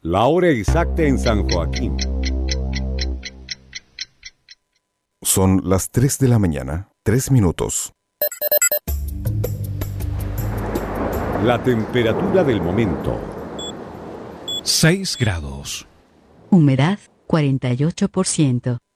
La hora exacta en San Joaquín. Son las 3 de la mañana, 3 minutos. La temperatura del momento. 6 grados. Humedad 48%.